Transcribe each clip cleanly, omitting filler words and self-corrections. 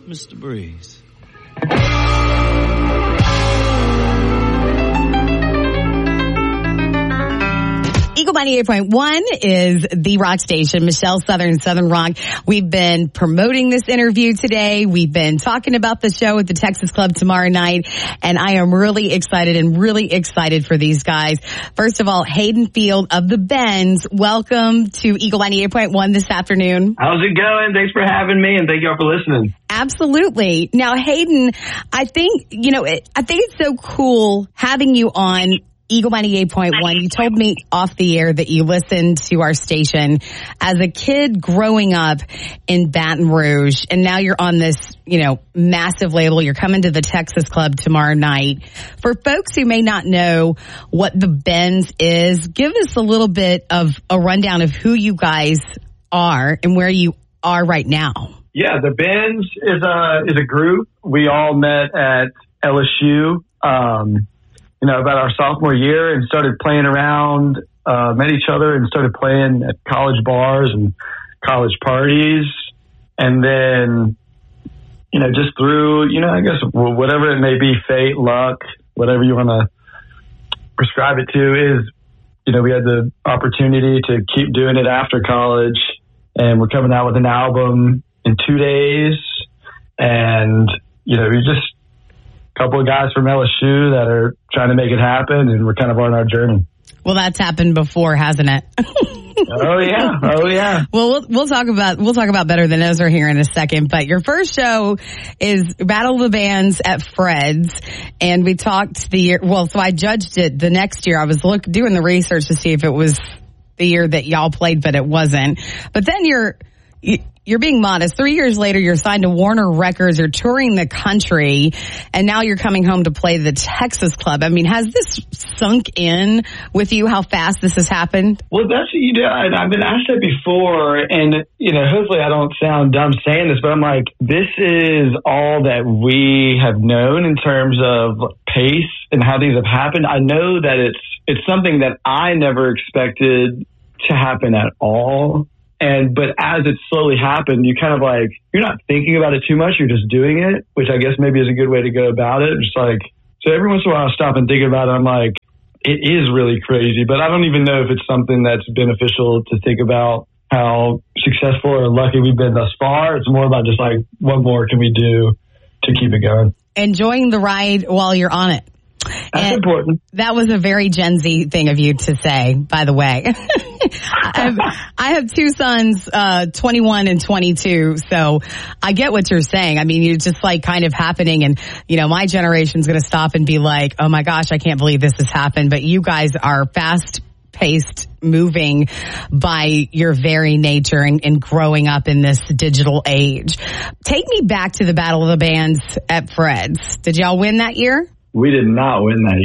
Mr. Breeze. Eagle 98.1 is the rock station. Michelle Southern Rock. We've been promoting this interview today. We've been talking about the show at the Texas Club tomorrow night, and I am really excited for these guys. First of all, Hayden Field of the Bends, welcome to Eagle 98.1 this afternoon. How's it going? Thanks for having me, and thank y'all for listening. Absolutely. Now, Hayden, I think it's so cool having you on Eagle 98.1. You told me off the air that you listened to our station as a kid growing up in Baton Rouge, and now you're on this, massive label. You're coming to the Texas Club tomorrow night. For folks who may not know what the Bends is, give us a little bit of a rundown of who you guys are and where you are right now. Yeah, the Bends is a group. We all met at LSU. About our sophomore year, and started playing around, met each other and started playing at college bars and college parties. And then, just through, I guess whatever it may be, fate, luck, whatever you want to prescribe it to is, we had the opportunity to keep doing it after college, and we're coming out with an album in 2 days. And, we just, couple of guys from LSU that are trying to make it happen, and we're kind of on our journey. Well, that's happened before, hasn't it? Oh yeah. Well, we'll talk about Better Than Ezra here in a second. But your first show is Battle of the Bands at Fred's, and we talked so I judged it the next year. I was doing the research to see if it was the year that y'all played, but it wasn't. But then you're being modest. 3 years later, you're signed to Warner Records. You're touring the country, and now you're coming home to play the Texas Club. I mean, has this sunk in with you how fast this has happened? Well, that's what you do. I've been asked that before, and, hopefully I don't sound dumb saying this, but I'm like, this is all that we have known in terms of pace and how things have happened. I know that it's something that I never expected to happen at all. But as it slowly happened, you kind of you're not thinking about it too much. You're just doing it, which I guess maybe is a good way to go about it. Just so every once in a while I stop and think about it. I'm like, it is really crazy, but I don't even know if it's something that's beneficial to think about how successful or lucky we've been thus far. It's more about just what more can we do to keep it going? Enjoying the ride while you're on it. That's important. That was a very Gen Z thing of you to say, by the way. I have two sons, 21 and 22, so I get what you're saying. I mean, you're just kind of happening, and, my generation's going to stop and be like, oh my gosh, I can't believe this has happened. But you guys are fast-paced, moving by your very nature and growing up in this digital age. Take me back to the Battle of the Bands at Fred's. Did y'all win that year? We did not win that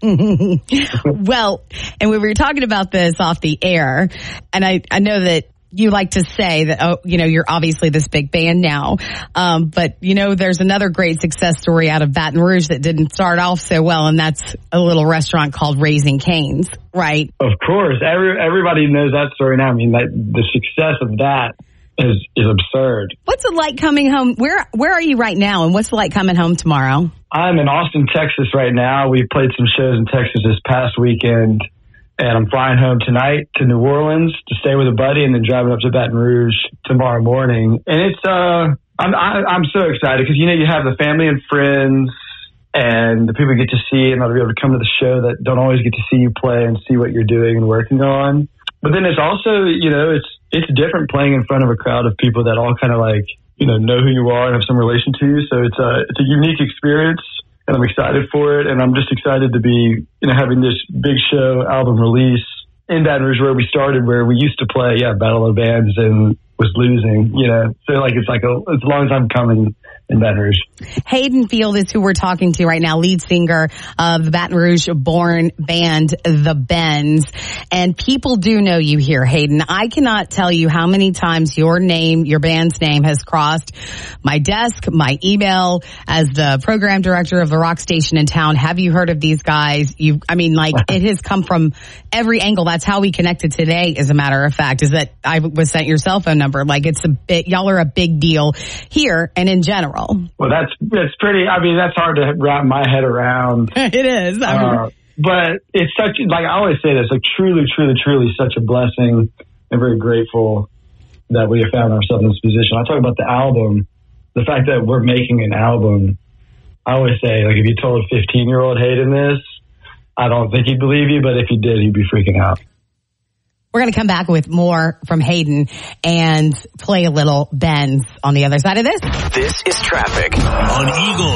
year. Well, and we were talking about this off the air, and I know that you like to say that, you're obviously this big band now, but, there's another great success story out of Baton Rouge that didn't start off so well, and that's a little restaurant called Raising Cane's, right? Of course. Everybody knows that story now. I mean, the success of that is absurd. What's it like coming home? Where are you right now, and what's it like coming home tomorrow? I'm in Austin, Texas right now. We played some shows in Texas this past weekend, and I'm flying home tonight to New Orleans to stay with a buddy, and then driving up to Baton Rouge tomorrow morning. And it's I'm so excited because you have the family and friends and the people you get to see, and they'll be able to come to the show that don't always get to see you play and see what you're doing and working on. But then it's also it's different playing in front of a crowd of people that all kind of know who you are and have some relation to you. So it's a unique experience, and I'm excited for it. And I'm just excited to be, having this big show album release in Baton Rouge, where we started, where we used to play, Battle of the Bands, and was losing, So it's a long time coming in Baton Rouge. Hayden Field is who we're talking to right now, lead singer of the Baton Rouge-born band, The Bends. And people do know you here, Hayden. I cannot tell you how many times your band's name has crossed my desk, my email, as the program director of the rock station in town. Have you heard of these guys? It has come from every angle. That's how we connected today, as a matter of fact, is that I was sent your cell phone number. Y'all are a big deal here and in general. girl. Well, that's pretty. I mean, that's hard to wrap my head around. It is. But it's such, like I always say this, like truly, truly, truly such a blessing, and very grateful that we have found ourselves in this position. I talk about the album, the fact that we're making an album. I always say, like, if you told 15-year-old Hayden this, I don't think he'd believe you, but if he did, he'd be freaking out. We're going to come back with more from Hayden and play a little Benz on the other side of this. This is Traffic on Eagle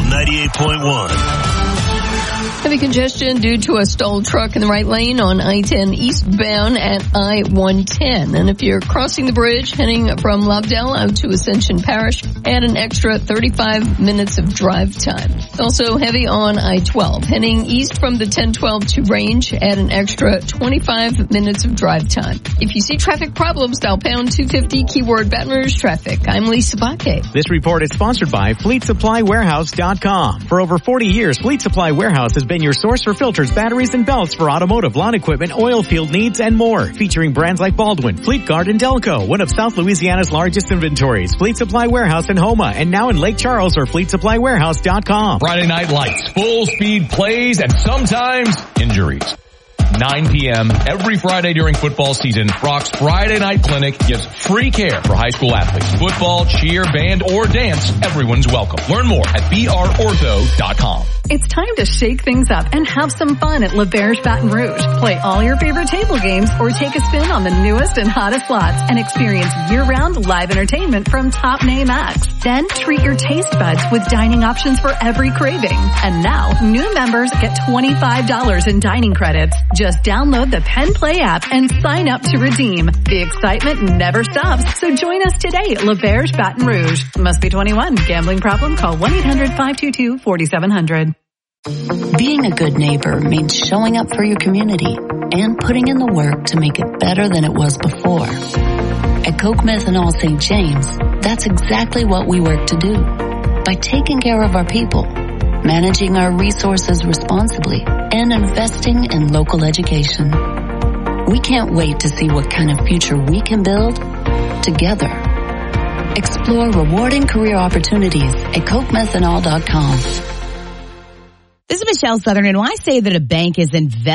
98.1. Heavy congestion due to a stalled truck in the right lane on I-10 eastbound at I-110. And if you're crossing the bridge heading from Lovedale out to Ascension Parish, add an extra 35 minutes of drive time. Also heavy on I-12. Heading east from the 1012 to Range, add an extra 25 minutes of drive time. If you see traffic problems, dial pound 250 keyword Baton Rouge traffic. I'm Lisa Bakke. This report is sponsored by FleetSupplyWarehouse.com. For over 40 years, Fleet Supply Warehouse has been your source for filters, batteries, and belts for automotive, lawn equipment, oil field needs, and more. Featuring brands like Baldwin, Fleet Guard, and Delco, one of South Louisiana's largest inventories. Fleet Supply Warehouse in Houma, and now in Lake Charles, or FleetSupplyWarehouse.com. Friday Night Lights, full speed plays, and sometimes injuries. 9 p.m. every Friday during football season, Rock's Friday Night Clinic gives free care for high school athletes. Football, cheer, band, or dance, everyone's welcome. Learn more at brortho.com. It's time to shake things up and have some fun at L'Auberge Baton Rouge. Play all your favorite table games or take a spin on the newest and hottest slots and experience year-round live entertainment from top name acts. Then treat your taste buds with dining options for every craving. And now, new members get $25 in dining credits. Just download the Penn Play app and sign up to redeem. The excitement never stops, so join us today at L'Auberge Baton Rouge. Must be 21. Gambling problem? Call 1-800-522-4700. Being a good neighbor means showing up for your community and putting in the work to make it better than it was before. At Coke Methanol St. James, that's exactly what we work to do. By taking care of our people, managing our resources responsibly, and investing in local education. We can't wait to see what kind of future we can build together. Explore rewarding career opportunities at CokeMethanol.com. This is Michelle Southern, and when I say that a bank is investing